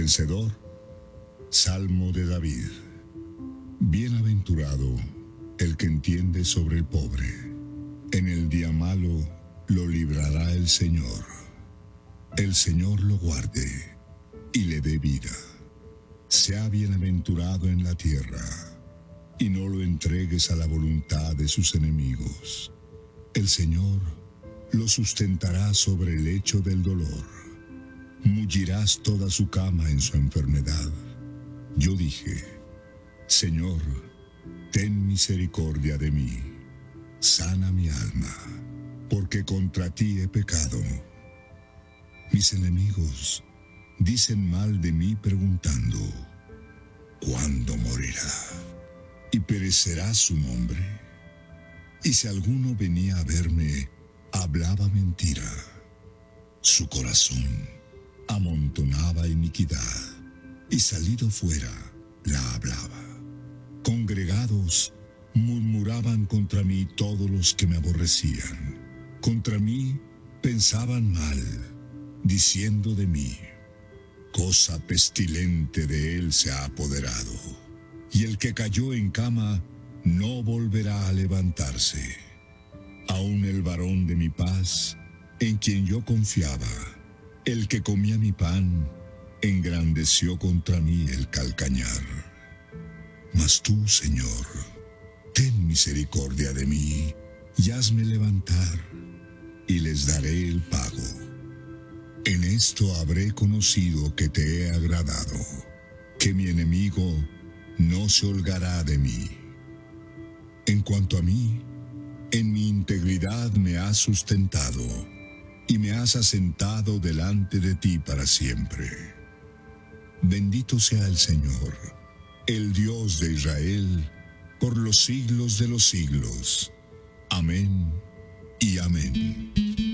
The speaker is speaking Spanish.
vencedor. Salmo de David. Bienaventurado el que entiende sobre el pobre. En el día malo lo librará el Señor. El Señor lo guarde y le dé vida. Sea bienaventurado en la tierra, y no lo entregues a la voluntad de sus enemigos. El Señor lo sustentará sobre el lecho del dolor. Mullirás toda su cama en su enfermedad. Yo dije: Señor, ten misericordia de mí. Sana mi alma, porque contra ti he pecado. Mis enemigos dicen mal de mí preguntando: ¿cuándo morirá? ¿Y perecerá su nombre? Y si alguno venía a verme, hablaba mentira. Su corazón amontonaba iniquidad, y salido fuera la hablaba. Congregados murmuraban contra mí todos los que me aborrecían. Contra mí pensaban mal, diciendo de mí: cosa pestilente de él se ha apoderado, y el que cayó en cama no volverá a levantarse. Aun el varón de mi paz, en quien yo confiaba, el que comía mi pan, engrandeció contra mí el calcañar. Mas tú, Señor, ten misericordia de mí, y hazme levantar, y les daré el pago. En esto habré conocido que te he agradado, que mi enemigo no se holgará de mí. En cuanto a mí, en mi integridad me has sustentado, y me has asentado delante de ti para siempre. Bendito sea el Señor, el Dios de Israel, por los siglos de los siglos. Amén y amén.